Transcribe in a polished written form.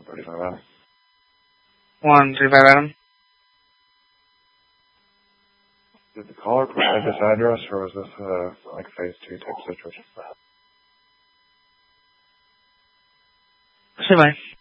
135 Adam. 135 Adam. Did the caller provide this address, or was this like phase 2 type situation? Say bye.